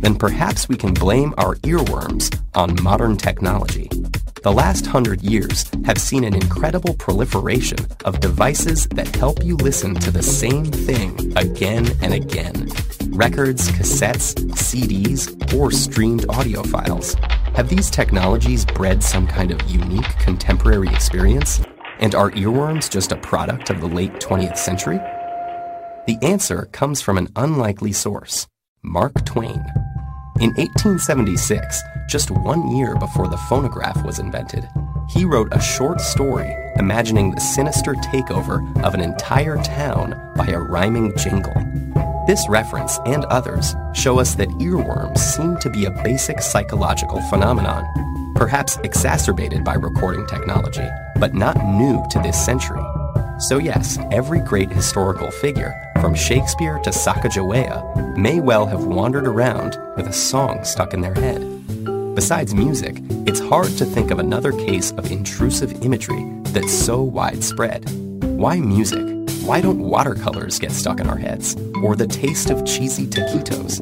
then perhaps we can blame our earworms on modern technology. The last 100 years have seen an incredible proliferation of devices that help you listen to the same thing again and again. Records, cassettes, CDs, or streamed audio files. Have these technologies bred some kind of unique contemporary experience? And are earworms just a product of the late 20th century? The answer comes from an unlikely source, Mark Twain. In 1876, just 1 year before the phonograph was invented, he wrote a short story imagining the sinister takeover of an entire town by a rhyming jingle. This reference and others show us that earworms seem to be a basic psychological phenomenon, perhaps exacerbated by recording technology, but not new to this century. So yes, every great historical figure, from Shakespeare to Sacagawea, may well have wandered around with a song stuck in their head. Besides music, it's hard to think of another case of intrusive imagery that's so widespread. Why music? Why don't watercolors get stuck in our heads? Or the taste of cheesy taquitos?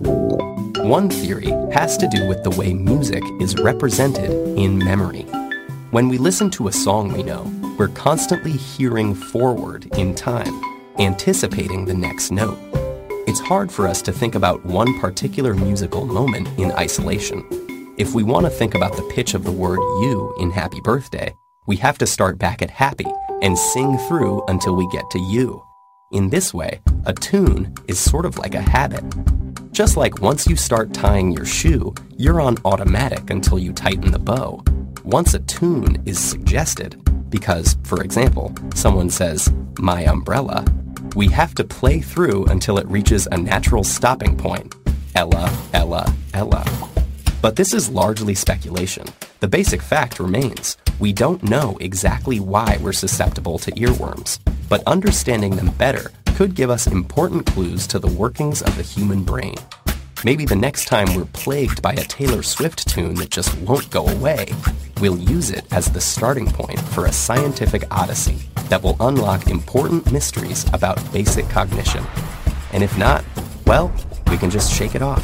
One theory has to do with the way music is represented in memory. When we listen to a song we know, we're constantly hearing forward in time, anticipating the next note. It's hard for us to think about one particular musical moment in isolation. If we want to think about the pitch of the word you in Happy Birthday, we have to start back at happy and sing through until we get to you. In this way, a tune is sort of like a habit. Just like once you start tying your shoe, you're on automatic until you tighten the bow. Once a tune is suggested, because, for example, someone says, "my umbrella," we have to play through until it reaches a natural stopping point. Ella, Ella, Ella. But this is largely speculation. The basic fact remains. We don't know exactly why we're susceptible to earworms, but understanding them better could give us important clues to the workings of the human brain. Maybe the next time we're plagued by a Taylor Swift tune that just won't go away, we'll use it as the starting point for a scientific odyssey that will unlock important mysteries about basic cognition. And if not, well, we can just shake it off.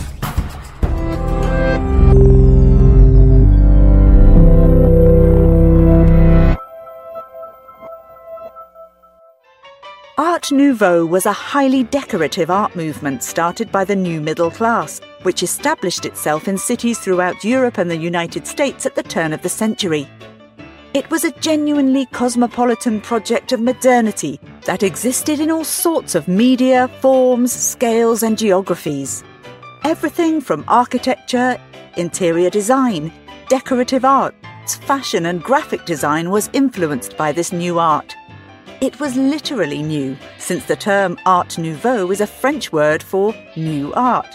Art Nouveau was a highly decorative art movement started by the new middle class, which established itself in cities throughout Europe and the United States at the turn of the century. It was a genuinely cosmopolitan project of modernity that existed in all sorts of media, forms, scales and geographies. Everything from architecture, interior design, decorative arts, fashion and graphic design was influenced by this new art. It was literally new, since the term Art Nouveau is a French word for new art.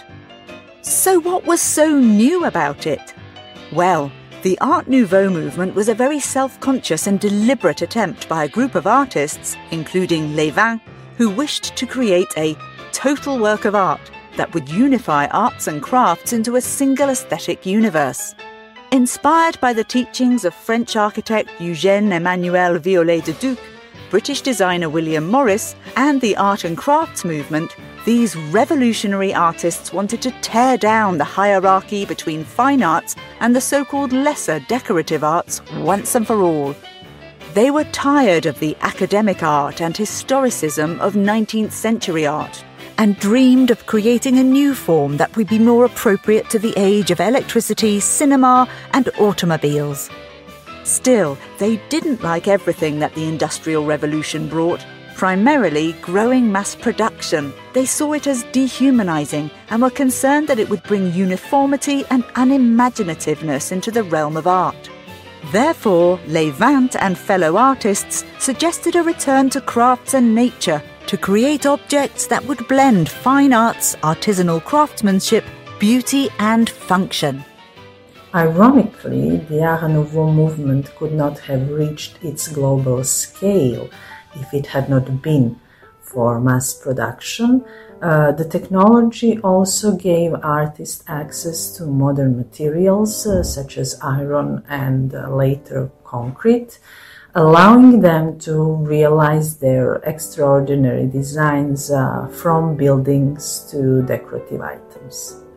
So what was so new about it? Well, the Art Nouveau movement was a very self-conscious and deliberate attempt by a group of artists, including Les Vins, who wished to create a total work of art that would unify arts and crafts into a single aesthetic universe. Inspired by the teachings of French architect Eugène Emmanuel Viollet-le-Duc, British designer William Morris, and the art and crafts movement, these revolutionary artists wanted to tear down the hierarchy between fine arts and the so-called lesser decorative arts once and for all. They were tired of the academic art and historicism of 19th century art, and dreamed of creating a new form that would be more appropriate to the age of electricity, cinema, and automobiles. Still, they didn't like everything that the Industrial Revolution brought, primarily growing mass production. They saw it as dehumanizing and were concerned that it would bring uniformity and unimaginativeness into the realm of art. Therefore, Les Vins and fellow artists suggested a return to crafts and nature to create objects that would blend fine arts, artisanal craftsmanship, beauty and function. Ironically, the Art Nouveau movement could not have reached its global scale if it had not been for mass production. The technology also gave artists access to modern materials such as iron and later concrete, allowing them to realize their extraordinary designs from buildings to decorative items.